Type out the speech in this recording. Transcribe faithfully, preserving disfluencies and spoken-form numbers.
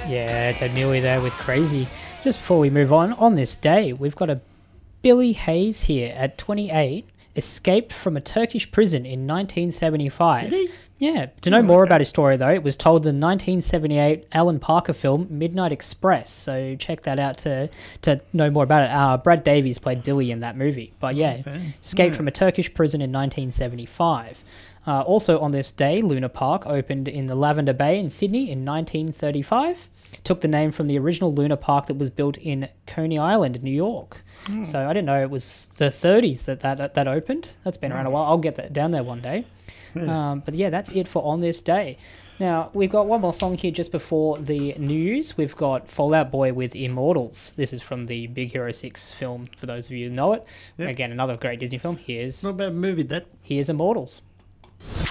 Yeah, Ted Neely there with Crazy. Just before we move on, on this day, we've got a Billy Hayes here at twenty-eight, escaped from a Turkish prison in nineteen seventy-five. Did he? Yeah. To know more about his story, though, it was told in the nineteen seventy-eight Alan Parker film Midnight Express. So check that out to to know more about it. Uh, Brad Davies played Billy in that movie. But yeah, Okay. escaped Yeah. from a Turkish prison in nineteen seventy-five. Uh, also on this day, Luna Park opened in the Lavender Bay in Sydney in nineteen thirty-five. Took the name from the original Luna Park that was built in Coney Island, New York. Hmm. So I didn't know it was the thirties that that, that opened. That's been around a while. I'll get that down there one day. Yeah. Um, but yeah, that's it for On This Day. Now, we've got one more song here just before the news. We've got Fallout Boy with Immortals. This is from the Big Hero six film, for those of you who know it. Yep. Again, another great Disney film. Here's, Not a bad movie, that. here's Immortals.